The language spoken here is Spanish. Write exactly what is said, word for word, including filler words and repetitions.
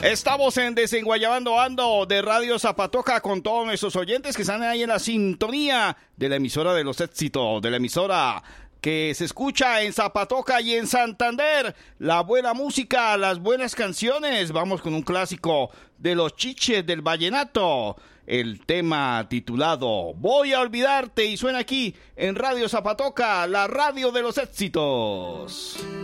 Estamos en Desenguayabando Ando de Radio Zapatoca con todos nuestros oyentes que están ahí en la sintonía de la emisora de los éxitos, de la emisora que se escucha en Zapatoca y en Santander. La buena música, las buenas canciones. Vamos con un clásico de los Chiches del Vallenato. El tema titulado Voy a olvidarte y suena aquí en Radio Zapatoca, la radio de los éxitos.